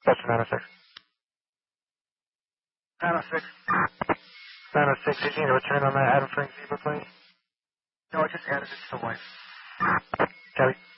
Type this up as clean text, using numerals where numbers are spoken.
That's 906. 906. 906, did you need to return on that Adam Frank Zebra plate? No, I just added it to the wife. Copy.